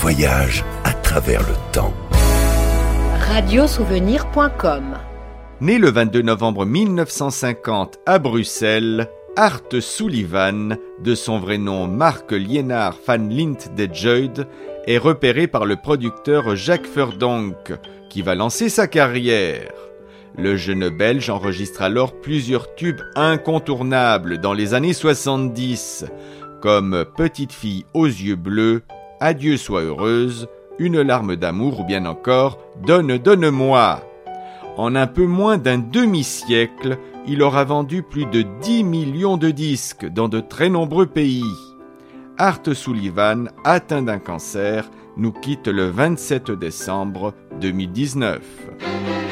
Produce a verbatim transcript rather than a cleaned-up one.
voyage à travers le temps. radiosouvenir point com. Né le vingt-deux novembre mille neuf cent cinquante à Bruxelles, Art Sullivan, de son vrai nom Mark Lienard van Lint de Joyd, est repéré par le producteur Jacques Verdonck, qui va lancer sa carrière. Le jeune Belge enregistre alors plusieurs tubes incontournables dans les années soixante-dix, comme Petite fille aux yeux bleus, Adieu sois heureuse, Une larme d'amour ou bien encore Donne, donne-moi. En un peu moins d'un demi-siècle, il aura vendu plus de dix millions de disques dans de très nombreux pays. Art Sullivan, atteint d'un cancer, nous quitte le vingt-sept décembre deux mille dix-neuf.